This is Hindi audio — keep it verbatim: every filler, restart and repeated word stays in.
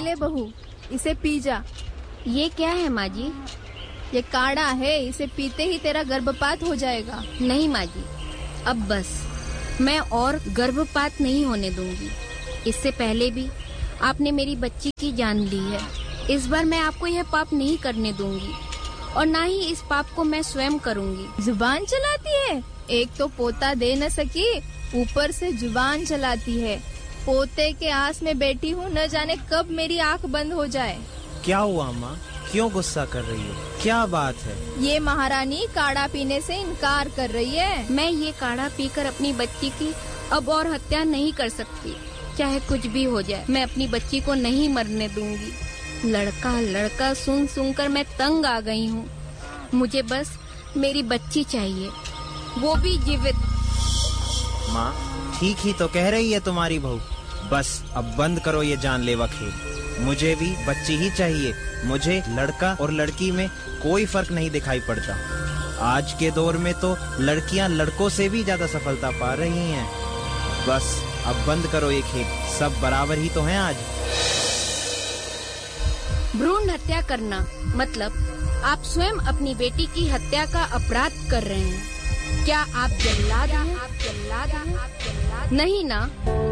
ले बहू, इसे पी जा। ये क्या है माँ जी? ये काढ़ा है, इसे पीते ही तेरा गर्भपात हो जाएगा। नहीं माँ जी, अब बस, मैं और गर्भपात नहीं होने दूंगी। इससे पहले भी आपने मेरी बच्ची की जान ली है। इस बार मैं आपको यह पाप नहीं करने दूंगी और ना ही इस पाप को मैं स्वयं करूंगी। जुबान चलाती है, एक तो पोता दे न सकी, ऊपर से जुबान चलाती है। पोते के आस में बैठी हूँ, न जाने कब मेरी आंख बंद हो जाए। क्या हुआ माँ, क्यों गुस्सा कर रही हो? क्या बात है? ये महारानी काढ़ा पीने से इनकार कर रही है। मैं ये काढ़ा पीकर अपनी बच्ची की अब और हत्या नहीं कर सकती। चाहे कुछ भी हो जाए, मैं अपनी बच्ची को नहीं मरने दूंगी। लड़का लड़का सुन सुनकर मैं तंग आ गई हूँ। मुझे बस मेरी बच्ची चाहिए, वो भी जीवित। माँ, ठीक ही तो कह रही है तुम्हारी बहू। बस अब बंद करो ये जानलेवा खेल। मुझे भी बच्ची ही चाहिए। मुझे लड़का और लड़की में कोई फर्क नहीं दिखाई पड़ता। आज के दौर में तो लड़कियां लड़कों से भी ज्यादा सफलता पा रही हैं। बस अब बंद करो ये खेल, सब बराबर ही तो हैं आज। भ्रूण हत्या करना मतलब आप स्वयं अपनी बेटी की हत्या का अपराध कर रहे हैं। क्या आप जल्लाद हैं? आप जल्लाद हैं? नहीं ना।